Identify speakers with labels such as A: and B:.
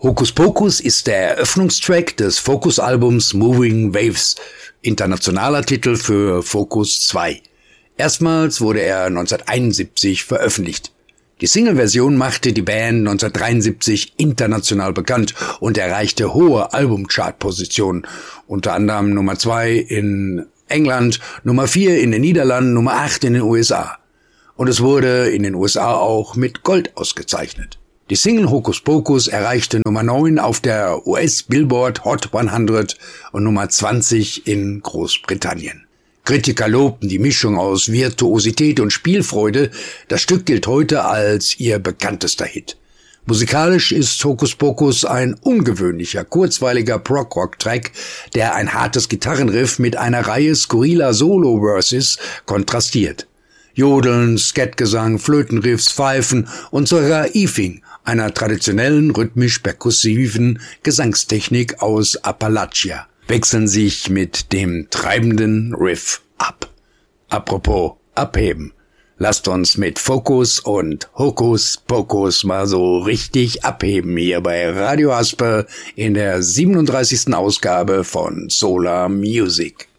A: Hokus Pokus ist der Eröffnungstrack des Focus-Albums Moving Waves, internationaler Titel für Focus 2. Erstmals wurde er 1971 veröffentlicht. Die Single-Version machte die Band 1973 international bekannt und erreichte hohe Albumchart-Positionen, unter anderem Nummer 2 in England, Nummer 4 in den Niederlanden, Nummer 8 in den USA. Und es wurde in den USA auch mit Gold ausgezeichnet. Die Single Hokus Pokus erreichte Nummer 9 auf der US Billboard Hot 100 und Nummer 20 in Großbritannien. Kritiker lobten die Mischung aus Virtuosität und Spielfreude. Das Stück gilt heute als ihr bekanntester Hit. Musikalisch ist Hokus Pokus ein ungewöhnlicher, kurzweiliger Prog-Rock-Track, der ein hartes Gitarrenriff mit einer Reihe skurriler Solo-Verses kontrastiert. Jodeln, Skatgesang, Flötenriffs, Pfeifen und sogar Eefing, einer traditionellen rhythmisch-perkussiven Gesangstechnik aus Appalachia, wechseln sich mit dem treibenden Riff ab. Apropos abheben. Lasst uns mit Focus und Hokus Pokus mal so richtig abheben hier bei Radio Asper in der 37. Ausgabe von Solar Music.